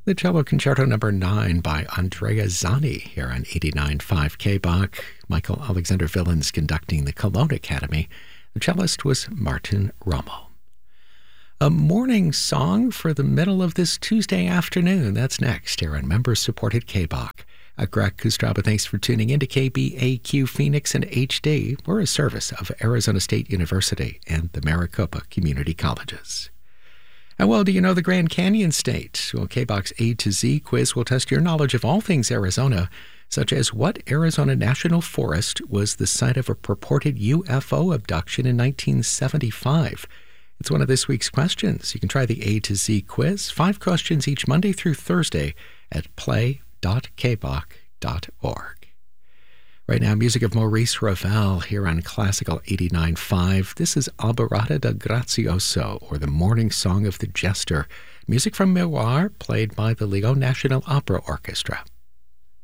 The Cello Concerto Number 9 by Andrea Zani here on 89.5 KBach. Michael Alexander Villains conducting the Cologne Academy. The cellist was Martin Rommel. A morning song for the middle of this Tuesday afternoon. That's next here on member-supported KBach. Greg Kustraba, thanks for tuning in to KBAQ Phoenix and HD. We're a service of Arizona State University and the Maricopa Community Colleges. How well do you know the Grand Canyon State? Well, KBach's A to Z quiz will test your knowledge of all things Arizona, such as what Arizona National Forest was the site of a purported UFO abduction in 1975. It's one of this week's questions. You can try the A to Z quiz, 5 questions each Monday through Thursday at play.kbach.org. Right now, music of Maurice Ravel here on Classical 89.5. This is Alborada da Grazioso, or the Morning Song of the Jester. Music from Miroir, played by the Lyon National Opera Orchestra.